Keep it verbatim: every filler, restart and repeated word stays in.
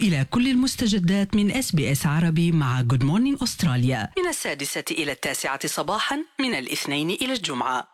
إلى كل المستجدات من إس بي إس عربي مع Good Morning أستراليا من السادسة إلى التاسعة صباحا من الاثنين إلى الجمعة.